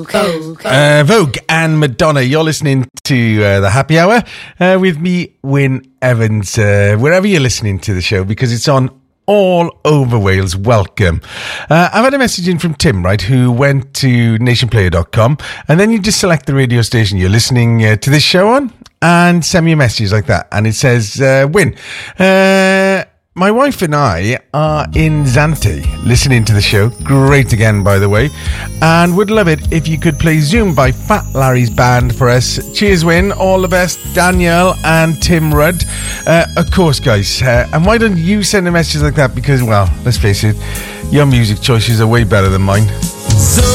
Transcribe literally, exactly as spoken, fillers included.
Uh, Vogue and Madonna. You're listening to uh, the Happy Hour uh, with me, Wyn Evans, uh, wherever you're listening to the show, because it's on all over Wales. Welcome. Uh, I've had a message in from Tim, right, who went to nation player dot com, and then you just select the radio station you're listening uh, to this show on and send me a message like that. And it says, uh, Wyn, uh, my wife and I are in Zante listening to the show. Great again, by the way. And would love it if you could play Zoom by Fat Larry's band for us. Cheers, Wyn. All the best, Danielle and Tim Rudd. Uh, of course, guys. Uh, and why don't you send a message like that? Because, well, let's face it, your music choices are way better than mine.